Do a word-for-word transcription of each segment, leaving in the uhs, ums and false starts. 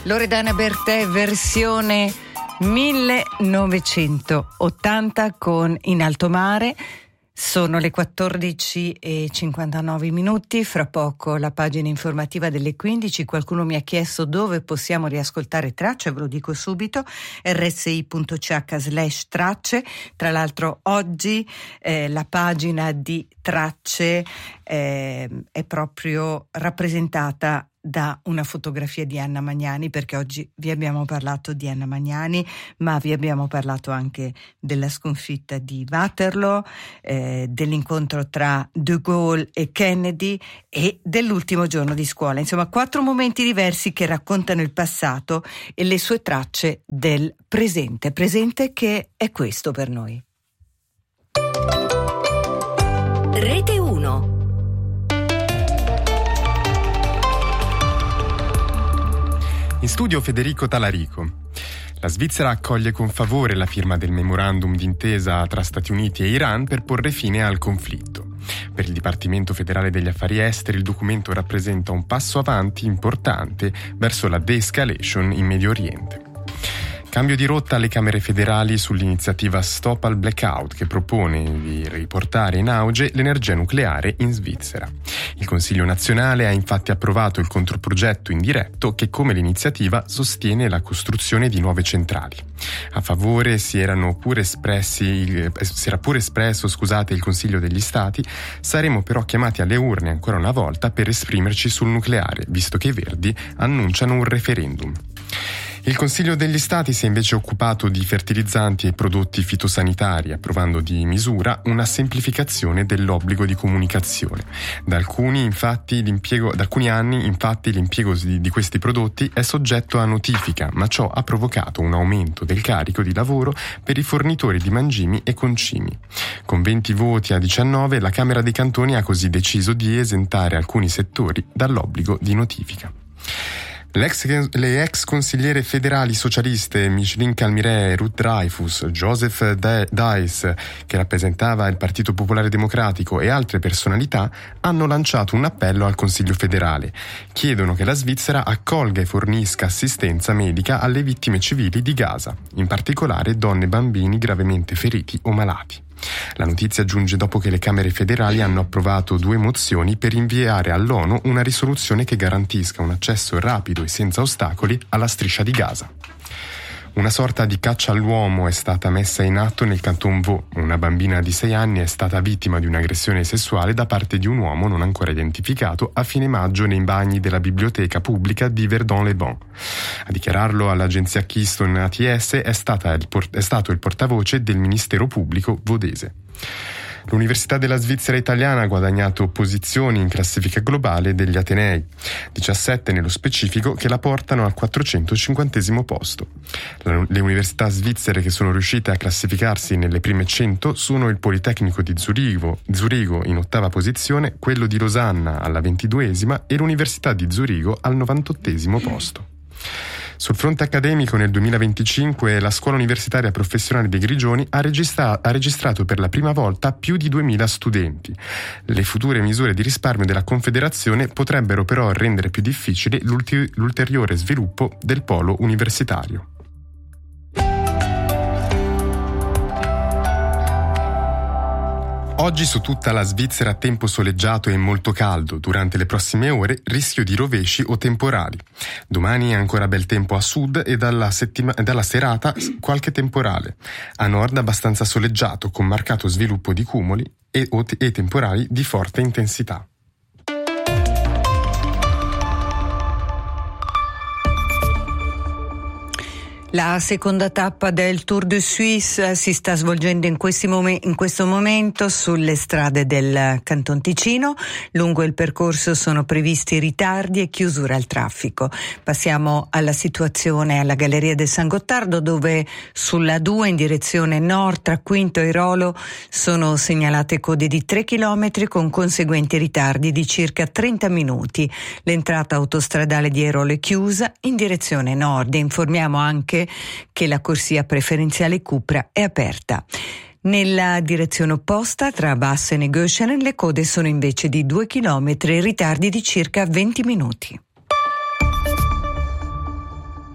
Loredana Bertè, versione millenovecentottanta con In alto mare. Sono le quattordici e cinquantanove minuti, fra poco la pagina informativa delle quindici. Qualcuno mi ha chiesto dove possiamo riascoltare Tracce, ve lo dico subito, erre esse i punto ci acca slash tracce. Tra l'altro oggi eh, la pagina di Tracce eh, è proprio rappresentata da una fotografia di Anna Magnani, perché oggi vi abbiamo parlato di Anna Magnani, ma vi abbiamo parlato anche della sconfitta di Waterloo, eh, dell'incontro tra De Gaulle e Kennedy e dell'ultimo giorno di scuola. Insomma, quattro momenti diversi che raccontano il passato e le sue tracce del presente, presente che è questo per noi. Rete uno. In studio Federico Talarico. La Svizzera accoglie con favore la firma del memorandum d'intesa tra Stati Uniti e Iran per porre fine al conflitto. Per il Dipartimento federale degli affari esteri il documento rappresenta un passo avanti importante verso la de-escalation in Medio Oriente. Cambio di rotta alle Camere federali sull'iniziativa Stop al Blackout, che propone di riportare in auge l'energia nucleare in Svizzera. Il Consiglio nazionale ha infatti approvato il controprogetto indiretto che, come l'iniziativa, sostiene la costruzione di nuove centrali. A favore si erano pure espressi, si era pure espresso scusate, il Consiglio degli Stati. Saremo però chiamati alle urne ancora una volta per esprimerci sul nucleare, visto che i Verdi annunciano un referendum. Il Consiglio degli Stati si è invece occupato di fertilizzanti e prodotti fitosanitari, approvando di misura una semplificazione dell'obbligo di comunicazione. Da alcuni, infatti, l'impiego, da alcuni anni, infatti, l'impiego di, di questi prodotti è soggetto a notifica, ma ciò ha provocato un aumento del carico di lavoro per i fornitori di mangimi e concimi. Con venti voti a diciannove, la Camera dei Cantoni ha così deciso di esentare alcuni settori dall'obbligo di notifica. L'ex, le ex consigliere federali socialiste Micheline Calmiré, Ruth Dreyfus, Joseph Dice, che rappresentava il Partito Popolare Democratico, e altre personalità hanno lanciato un appello al Consiglio federale. Chiedono che la Svizzera accolga e fornisca assistenza medica alle vittime civili di Gaza, in particolare donne e bambini gravemente feriti o malati. La notizia giunge dopo che le Camere federali hanno approvato due mozioni per inviare all'ONU una risoluzione che garantisca un accesso rapido e senza ostacoli alla striscia di Gaza. Una sorta di caccia all'uomo è stata messa in atto nel Canton Vaud. Una bambina di sei anni è stata vittima di un'aggressione sessuale da parte di un uomo non ancora identificato a fine maggio nei bagni della biblioteca pubblica di Verdun-les-Bains. A dichiararlo all'agenzia Keystone A T S è, stata il port- è stato il portavoce del Ministero Pubblico vaudese. L'Università della Svizzera Italiana ha guadagnato posizioni in classifica globale degli Atenei, diciassette nello specifico, che la portano al quattrocentocinquantesimo posto. Le università svizzere che sono riuscite a classificarsi nelle prime cento sono il Politecnico di Zurigo, Zurigo in ottava posizione, quello di Losanna alla ventiduesima e l'Università di Zurigo al novantottesimo posto. Sul fronte accademico nel duemilaventicinque la Scuola Universitaria Professionale dei Grigioni ha, registra- ha registrato per la prima volta più di duemila studenti. Le future misure di risparmio della Confederazione potrebbero però rendere più difficile l'ulti- l'ulteriore sviluppo del polo universitario. Oggi su tutta la Svizzera tempo soleggiato e molto caldo, durante le prossime ore rischio di rovesci o temporali. Domani è ancora bel tempo a sud e dalla, settima- dalla serata qualche temporale. A nord abbastanza soleggiato con marcato sviluppo di cumuli e, o te- e temporali di forte intensità. La seconda tappa del Tour de Suisse si sta svolgendo in, questi mom- in questo momento sulle strade del Canton Ticino. Lungo il percorso sono previsti ritardi e chiusure al traffico. Passiamo alla situazione alla Galleria del San Gottardo, dove sulla due in direzione nord tra Quinto e Rolo sono segnalate code di tre chilometri con conseguenti ritardi di circa trenta minuti. L'entrata autostradale di Rolo è chiusa in direzione nord. Informiamo anche che la corsia preferenziale Cupra è aperta. Nella direzione opposta, tra Bassen e Göschenen, le code sono invece di due chilometri e ritardi di circa venti minuti.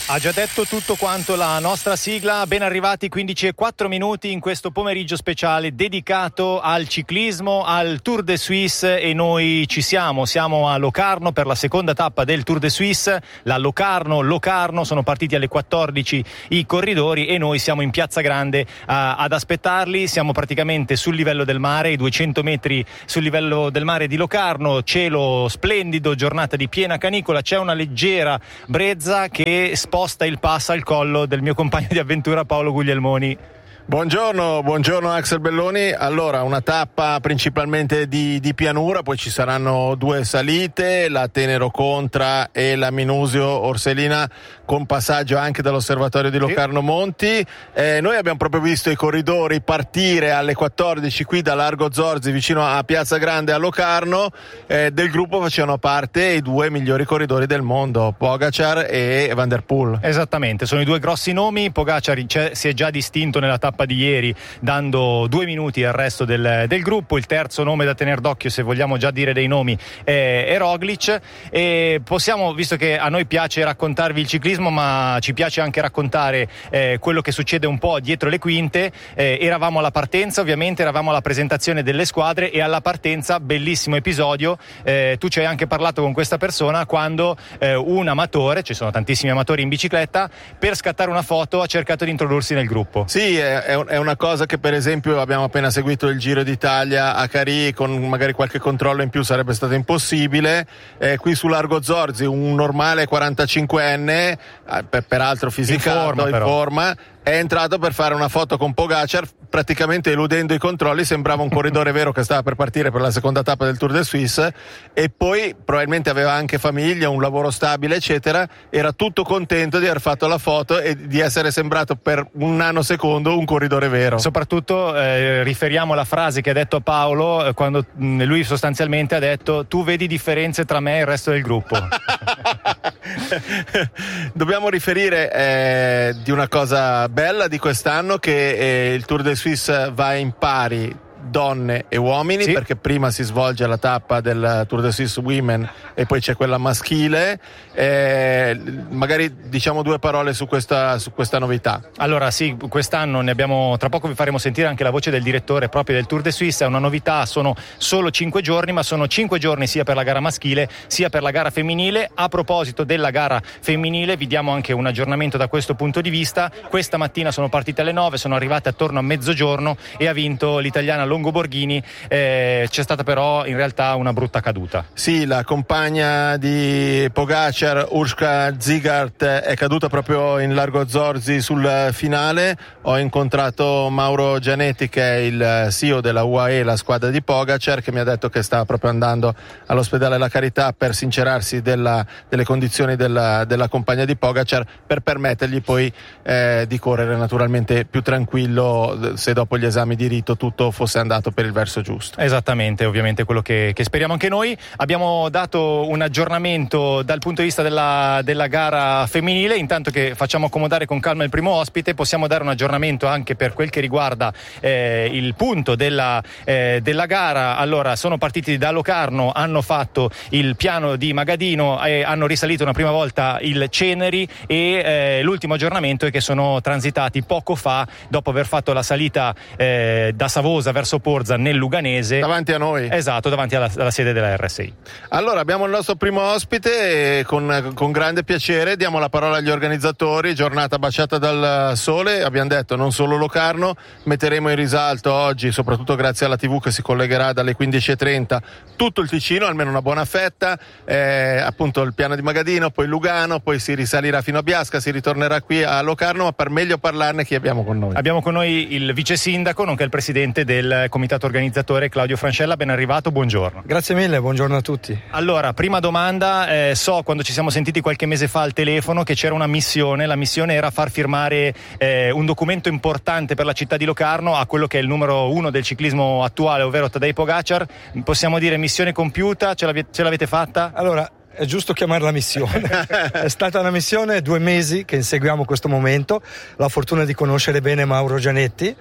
Ha già detto tutto quanto la nostra sigla. Ben arrivati, quindici e quattro minuti in questo pomeriggio speciale dedicato al ciclismo, al Tour de Suisse, e noi ci siamo, siamo a Locarno per la seconda tappa del Tour de Suisse, la Locarno-Locarno, sono partiti alle quattordici i corridori e noi siamo in Piazza Grande uh, ad aspettarli, siamo praticamente sul livello del mare, i duecento metri sul livello del mare di Locarno, cielo splendido, giornata di piena canicola, c'è una leggera brezza che sposta il pass al collo del mio compagno di avventura Paolo Guglielmoni. Buongiorno, buongiorno Axel Belloni. Allora, una tappa principalmente di, di pianura, poi ci saranno due salite, la Tenero Contra e la Minusio Orselina, con passaggio anche dall'osservatorio di Locarno Monti. Eh, noi abbiamo proprio visto i corridori partire alle quattordici qui da Largo Zorzi vicino a Piazza Grande a Locarno. Eh, del gruppo facevano parte i due migliori corridori del mondo, Pogacar e Van der Poel. Esattamente, sono i due grossi nomi. Pogacar si è già distinto nella tappa di ieri dando due minuti al resto del, del gruppo. Il terzo nome da tenere d'occhio, se vogliamo già dire dei nomi, è, è Roglic. E possiamo, visto che a noi piace raccontarvi il ciclismo, ma ci piace anche raccontare eh, quello che succede un po' dietro le quinte. Eh, eravamo alla partenza, ovviamente eravamo alla presentazione delle squadre, e alla partenza, bellissimo episodio, eh, tu ci hai anche parlato con questa persona quando eh, un amatore, ci sono tantissimi amatori in bicicletta, per scattare una foto ha cercato di introdursi nel gruppo. Sì, è, è una cosa che per esempio abbiamo appena seguito il Giro d'Italia a Carì, con magari qualche controllo in più sarebbe stato impossibile. Eh, qui su Largo Zorzi un normale quarantacinquenne, per, peraltro fisicato, in forma, in forma, è entrato per fare una foto con Pogacar, praticamente eludendo i controlli, sembrava un corridore vero che stava per partire per la seconda tappa del Tour de Suisse, e poi probabilmente aveva anche famiglia, un lavoro stabile eccetera, era tutto contento di aver fatto la foto e di essere sembrato per un nanosecondo un corridore vero. Soprattutto eh, riferiamo la frase che ha detto Paolo eh, quando mh, lui sostanzialmente ha detto: tu vedi differenze tra me e il resto del gruppo. Dobbiamo riferire eh, di una cosa bella di quest'anno, che eh, il Tour de Suisse va in pari donne e uomini, sì, perché prima si svolge la tappa del Tour de Suisse Women e poi c'è quella maschile. Eh, magari diciamo due parole su questa, su questa novità. Allora sì, quest'anno ne abbiamo, tra poco vi faremo sentire anche la voce del direttore proprio del Tour de Suisse. È una novità, sono solo cinque giorni, ma sono cinque giorni sia per la gara maschile sia per la gara femminile. A proposito della gara femminile, vi diamo anche un aggiornamento da questo punto di vista. Questa mattina sono partite alle nove, sono arrivate attorno a mezzogiorno e ha vinto l'italiana Longo Borghini. Eh, c'è stata però in realtà una brutta caduta. Sì, la compagna di Pogacar, Urška Zigart, è caduta proprio in Largo Zorzi sul finale. Ho incontrato Mauro Gianetti, che è il C E O della U A E, la squadra di Pogacar, che mi ha detto che sta proprio andando all'ospedale La Carità per sincerarsi della, delle condizioni della, della compagna di Pogacar, per permettergli poi eh, di correre naturalmente più tranquillo, se dopo gli esami di rito tutto fosse andato per il verso giusto. Esattamente, ovviamente quello che, che speriamo anche noi. Abbiamo dato un aggiornamento dal punto di vista della, della gara femminile. Intanto che facciamo accomodare con calma il primo ospite, possiamo dare un aggiornamento anche per quel che riguarda eh, il punto della, eh, della gara. Allora, sono partiti da Locarno, hanno fatto il piano di Magadino e hanno risalito una prima volta il Ceneri, e eh, l'ultimo aggiornamento è che sono transitati poco fa, dopo aver fatto la salita eh, da Savosa verso Porza nel Luganese, davanti a noi. Esatto, davanti alla, alla sede della R S I. Allora, abbiamo il nostro primo ospite e con, con grande piacere diamo la parola agli organizzatori. Giornata baciata dal sole, abbiamo detto non solo Locarno, metteremo in risalto oggi, soprattutto grazie alla tivù che si collegherà dalle quindici e trenta, tutto il Ticino, almeno una buona fetta, eh, appunto il piano di Magadino, poi Lugano, poi si risalirà fino a Biasca, si ritornerà qui a Locarno. Ma per meglio parlarne, chi abbiamo con noi? Abbiamo con noi il vice sindaco, nonché il presidente del comitato organizzatore, Claudio Francella. Ben arrivato, buongiorno. Grazie mille, buongiorno a tutti. Allora, prima domanda, eh, so quando ci siamo sentiti qualche mese fa al telefono che c'era una missione, la missione era far firmare eh, un documento importante per la città di Locarno a quello che è il numero uno del ciclismo attuale, ovvero Tadej Pogacar. Possiamo dire missione compiuta? Ce, l'ave- ce l'avete fatta? Allora, è giusto chiamarla missione. È stata una missione, due mesi che inseguiamo questo momento, la fortuna di conoscere bene Mauro Gianetti,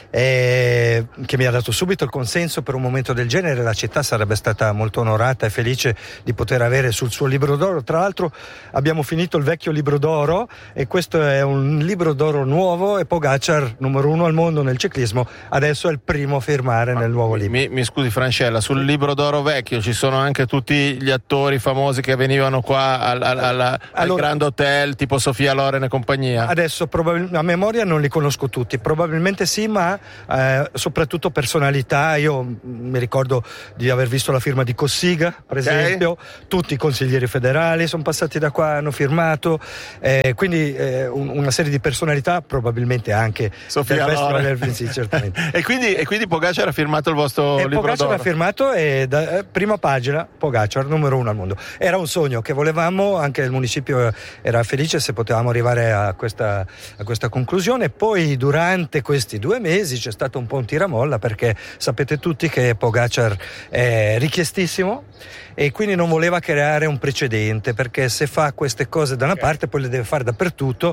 eh, che mi ha dato subito il consenso per un momento del genere. La città sarebbe stata molto onorata e felice di poter avere sul suo libro d'oro. Tra l'altro abbiamo finito il vecchio libro d'oro e questo è un libro d'oro nuovo, e Pogačar, numero uno al mondo nel ciclismo, adesso è il primo a firmare nel nuovo libro. Mi, mi scusi Francella, sul libro d'oro vecchio ci sono anche tutti gli attori famosi che venivano qua al, al, al, al allora, Grand Hotel, tipo Sofia Loren e compagnia. Adesso probabil- a memoria non li conosco tutti, probabilmente sì, ma eh, soprattutto personalità. Io mi ricordo di aver visto la firma di Cossiga, per okay. esempio, tutti i consiglieri federali sono passati da qua, hanno firmato, eh, quindi eh, un, una serie di personalità, probabilmente anche Sofia del Festival Loren. del sì, certamente. e quindi, e quindi Pogačar ha firmato il vostro e libro Pogačar d'oro? ha firmato, e da, eh, prima pagina, Pogačar, numero uno al mondo. Era un sogno che volevamo, anche il municipio era felice se potevamo arrivare a questa, a questa conclusione. Poi durante questi due mesi c'è stato un po' un tiramolla, perché sapete tutti che Pogačar è richiestissimo e quindi non voleva creare un precedente, perché se fa queste cose da una okay. parte poi le deve fare dappertutto,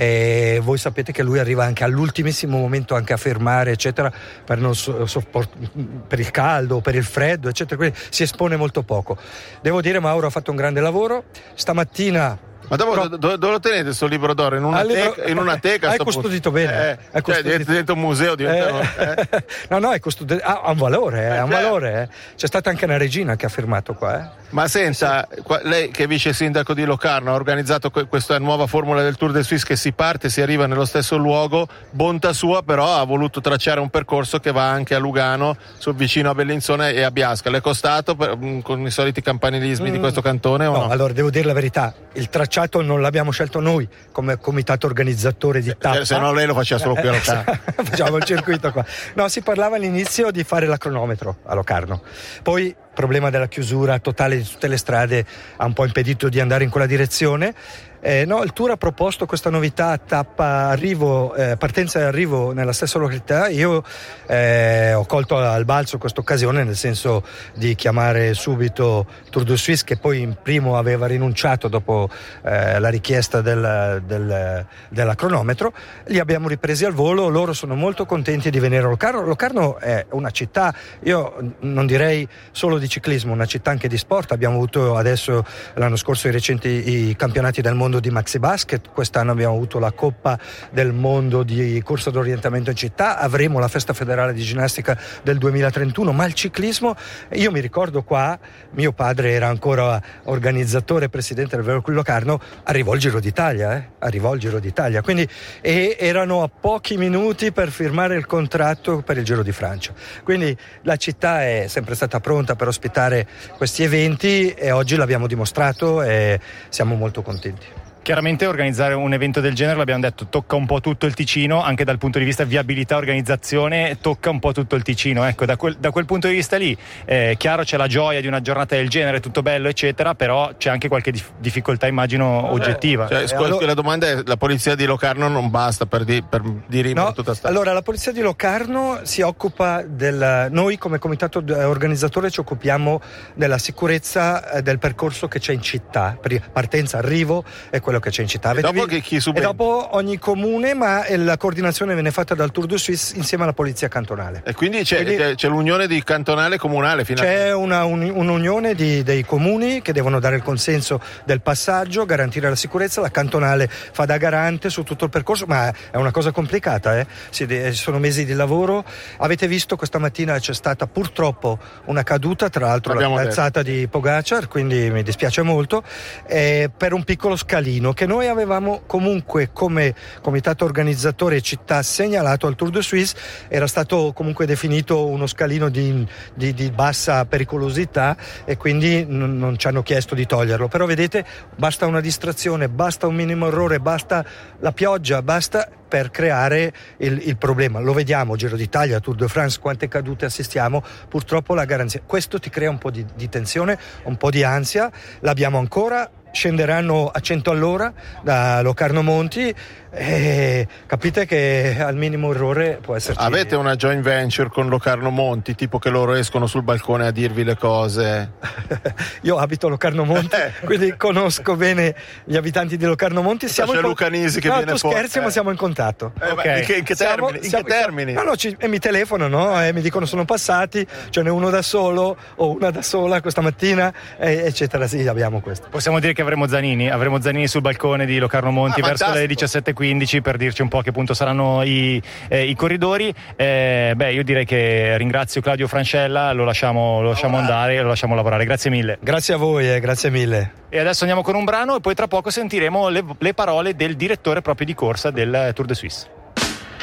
e voi sapete che lui arriva anche all'ultimissimo momento anche a fermare eccetera per, non so, sopport- per il caldo, per il freddo eccetera, quindi si espone molto poco. Devo dire Mauro ha fatto un grande lavoro stamattina. Ma dopo, Però, dove, dove lo tenete questo libro d'oro? In una, libro, teca, in una teca? Hai custodito bene. Eh, è custodito. Cioè, diventa un museo. Diventa, eh. Eh. No, no, è custodito. Ha, ha un valore, eh, ha un valore. Eh. C'è stata anche una regina che ha firmato qua. Eh. Ma senta, qua, lei che è vice sindaco di Locarno ha organizzato que- questa nuova formula del Tour de Suisse, che si parte, si arriva nello stesso luogo. Bontà sua, però, ha voluto tracciare un percorso che va anche a Lugano, sul vicino a Bellinzona e a Biasca. Le è costato per, con i soliti campanilismi mm. di questo cantone o no? No, allora devo dire la verità. Il tracciato non l'abbiamo scelto noi come comitato organizzatore di tappa. Se, se no lei lo faceva solo qui a Locarno. Facciamo il circuito qua. No, si parlava all'inizio di fare la cronometro a Locarno. Poi il problema della chiusura totale di tutte le strade ha un po' impedito di andare in quella direzione. Eh, no, il Tour ha proposto questa novità, tappa arrivo, eh, partenza e arrivo nella stessa località. Io eh, ho colto al balzo questa occasione, nel senso di chiamare subito Tour de Suisse, che poi in primo aveva rinunciato dopo eh, la richiesta del, del, della cronometro. Li abbiamo ripresi al volo, loro sono molto contenti di venire a Locarno. Locarno è una città, io non direi solo di ciclismo, una città anche di sport. Abbiamo avuto adesso l'anno scorso i recenti i campionati del mondo di maxi basket, quest'anno abbiamo avuto la Coppa del mondo di corsa d'orientamento in città, avremo la festa federale di ginnastica del duemilatrentuno, ma il ciclismo, io mi ricordo qua, mio padre era ancora organizzatore e presidente del Velo qui Locarno, arrivò il Giro d'Italia, eh? arrivò il Giro d'Italia, quindi e erano a pochi minuti per firmare il contratto per il Giro di Francia, quindi la città è sempre stata pronta per ospitare questi eventi e oggi l'abbiamo dimostrato e siamo molto contenti. Chiaramente organizzare un evento del genere, l'abbiamo detto, tocca un po' tutto il Ticino, anche dal punto di vista viabilità, organizzazione, tocca un po' tutto il Ticino. Ecco, da quel, da quel punto di vista lì, eh, chiaro c'è la gioia di una giornata del genere, tutto bello eccetera, però c'è anche qualche dif- difficoltà immagino oggettiva. Cioè, scusa, allora, la domanda è, la polizia di Locarno non basta per, di, per dirimere no, tutta sta... Allora la polizia di Locarno si occupa del, noi come comitato organizzatore ci occupiamo della sicurezza del percorso che c'è in città, per partenza, arrivo e quello che c'è in città. E dopo, che chi e dopo ogni comune, ma la coordinazione viene fatta dal Tour de Suisse insieme alla polizia cantonale. E quindi c'è, quindi c'è l'unione di cantonale e comunale? Fino c'è a... una, un, un'unione di, dei comuni che devono dare il consenso del passaggio, garantire la sicurezza, la cantonale fa da garante su tutto il percorso, ma è una cosa complicata, eh? Si de- sono mesi di lavoro. Avete visto questa mattina c'è stata purtroppo una caduta, tra l'altro L'abbiamo la alzata di Pogačar, quindi mi dispiace molto, eh, per un piccolo scalino che noi avevamo comunque come comitato organizzatore e città segnalato al Tour de Suisse. Era stato comunque definito uno scalino di, di, di bassa pericolosità e quindi n- non ci hanno chiesto di toglierlo, però vedete basta una distrazione, basta un minimo errore, basta la pioggia, basta per creare il, il problema. Lo vediamo, Giro d'Italia, Tour de France, quante cadute assistiamo, purtroppo la garanzia, questo ti crea un po' di, di tensione, un po' di ansia, l'abbiamo ancora. Scenderanno a cento all'ora da Locarno Monti, E capite che al minimo errore può esserci. Avete una joint venture con Locarno Monti, tipo che loro escono sul balcone a dirvi le cose? Io abito a Locarno Monti, quindi conosco bene gli abitanti di Locarno Monti. Siamo c'è in con... Lucanisi che no, viene tu fuori. scherzi, eh. ma siamo in contatto. Eh, Okay. in che, in che Siamo- termini? siamo- in che termini? No, no, ci- e mi telefonano, e mi dicono sono passati, ce n'è uno da solo o una da sola questa mattina, e- eccetera. Sì, abbiamo questo. Possiamo dire che avremo Zanini, avremo Zanini sul balcone di Locarno Monti Ah, verso fantastico. le diciassette e quindici per dirci un po' a che punto saranno i, eh, i corridori. Eh, beh, io direi che ringrazio Claudio Francella, lo lasciamo, lo lasciamo andare e lo lasciamo lavorare. Grazie mille. Grazie a voi, eh, grazie mille. E adesso andiamo con un brano e poi tra poco sentiremo le, le parole del direttore proprio di corsa del Tour de Suisse.